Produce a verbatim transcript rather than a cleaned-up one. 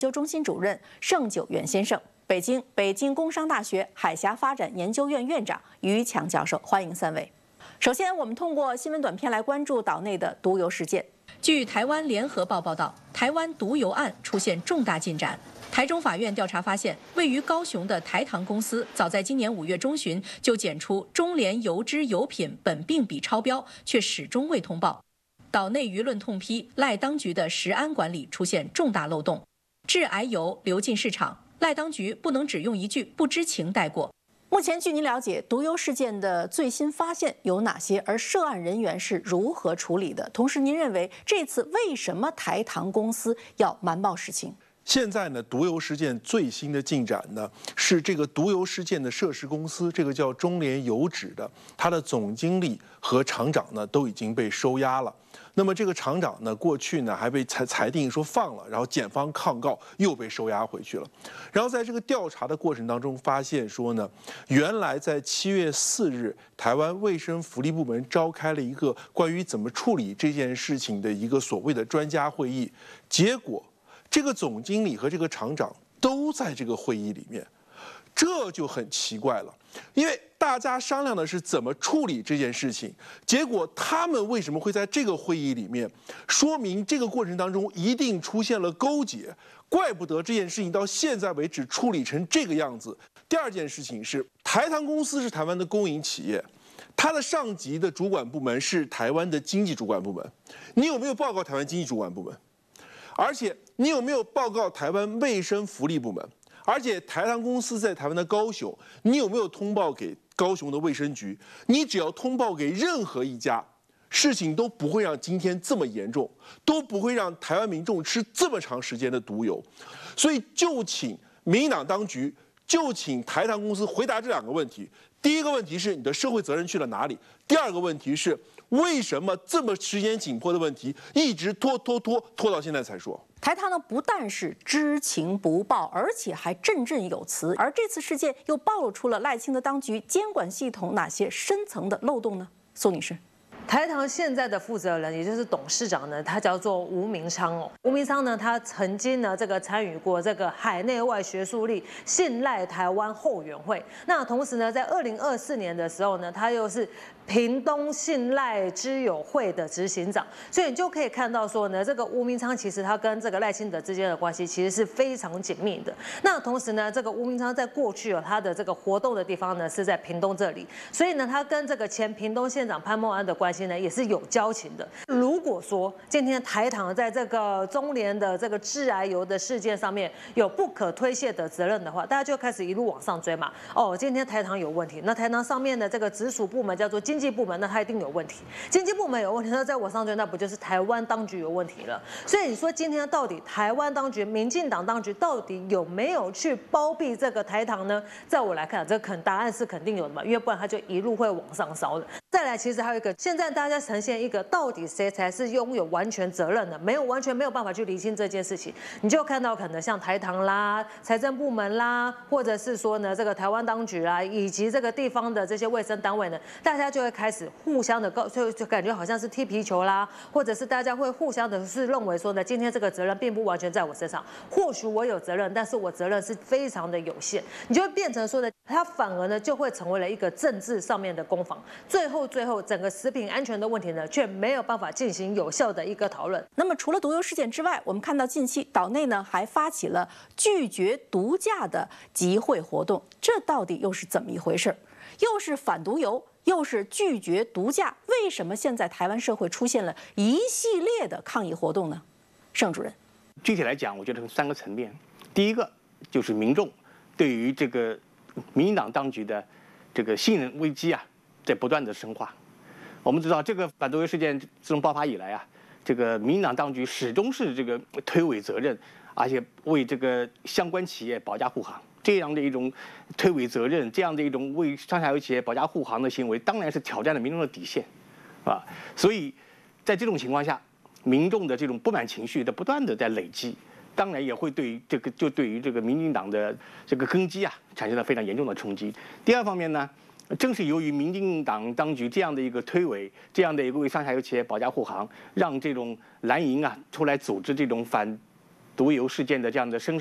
究中心主任盛九元先生，北京北京工商大学海峡发展研究院院长于强教授，欢迎三位。首先，我们通过新闻短片来关注岛内的毒油事件。据台湾联合报报道，台湾毒油案出现重大进展。台中法院调查发现，位于高雄的台糖公司早在今年五月中旬就检出中联油脂油品苯并比超标，却始终未通报。岛内舆论痛批赖当局的食安管理出现重大漏洞。致癌油流进市场，赖当局不能只用一句不知情带过。目前，据您了解，毒油事件的最新发现有哪些？而涉案人员是如何处理的？同时，您认为这次为什么台糖公司要瞒报实情？ 现在呢，毒油事件最新的进展呢，是这个毒油事件的涉事公司，这个叫中联油脂的，它的总经理和厂长呢都已经被收押了。那么这个厂长呢，过去呢还被裁裁定说放了，然后检方抗告又被收押回去了。然后在这个调查的过程当中，发现说呢，原来在七月四日，台湾卫生福利部门召开了一个关于怎么处理这件事情的一个所谓的专家会议，结果这个总经理和这个厂长都在这个会议里面，这就很奇怪了。因为大家商量的是怎么处理这件事情，结果他们为什么会在这个会议里面，说明这个过程当中一定出现了勾结，怪不得这件事情到现在为止处理成这个样子。第二件事情是，台糖公司是台湾的公营企业，它的上级的主管部门是台湾的经济主管部门，你有没有报告台湾经济主管部门？而且你有没有报告台湾卫生福利部门？而且台糖公司在台湾的高雄，你有没有通报给高雄的卫生局？你只要通报给任何一家，事情都不会让今天这么严重，都不会让台湾民众吃这么长时间的毒油。所以就请民进党当局，就请台糖公司回答这两个问题。第一个问题是你的社会责任去了哪里？第二个问题是为什么这么时间紧迫的问题一直拖拖拖拖到现在才说？ 台糖呢不但是知情不报，而且还振振有词。而这次事件又暴露出了赖清德当局监管系统哪些深层的漏洞呢？宋女士。 台糖现在的负责人，也就是董事长呢，他叫做吴明昌哦。吴明昌呢，他曾经呢这个参与过这个海内外学术力信赖台湾后援会。那同时呢，在二零二四年的时候呢，他又是屏东信赖知友会的执行长。所以你就可以看到说呢，这个吴明昌其实他跟这个赖清德之间的关系其实是非常紧密的。那同时呢，这个吴明昌在过去有他的这个活动的地方呢是在屏东这里，所以呢，他跟这个前屏东县长潘孟安的关系呢也是有交情的。如果说今天台糖在这个中联的这个致癌油的事件上面有不可推卸的责任的话，大家就开始一路往上追嘛。哦，今天台糖有问题，那台糖上面的这个直属部门叫做经济部门，那它一定有问题。经济部门有问题，那再往上追，那不就是台湾当局有问题了？所以你说今天到底台湾当局、民进党当局到底有没有去包庇这个台糖呢？在我来看，这肯答案是肯定有的嘛，因为不然它就一路会往上烧的。再来，其实还有一个，现在大家呈现一个到底谁才是拥有完全责任的，没有完全没有办法去厘清这件事情。你就看到可能像台糖啦、财政部门啦，或者是说呢这个台湾当局啦，以及这个地方的这些卫生单位呢，大家就会开始互相的告，就就感觉好像是踢皮球啦，或者是大家会互相的是认为说呢，今天这个责任并不完全在我身上，或许我有责任，但是我责任是非常的有限，你就会变成说呢，它反而呢就会成为了一个政治上面的攻防，最后最后整个食品安全的问题呢，却没有办法进行有效的一个讨论。 那么除了毒油事件之外，我们看到近期岛内呢还发起了拒绝毒驾的集会活动，这到底又是怎么一回事？又是反毒油，又是拒绝毒驾，为什么现在台湾社会出现了一系列的抗议活动呢？盛主任， 具体来讲，我觉得是三个层面。第一个就是民众对于这个民进党当局的这个信任危机啊，在不断的深化。我们知道，这个反毒油事件自从爆发以来啊，这个民进党当局始终是这个推诿责任，而且为这个相关企业保驾护航。这样的一种推诿责任，这样的一种为上下游企业保驾护航的行为，当然是挑战了民众的底线，啊，所以在这种情况下，民众的这种不满情绪的不断的在累积，当然也会对于这个就对于这个民进党的这个根基啊，产生了非常严重的冲击。第二方面呢，正是由于民进党当局这样的一个推诿，这样的一个为上下游企业保驾护航，让这种蓝营啊出来组织这种反毒油事件的这样的声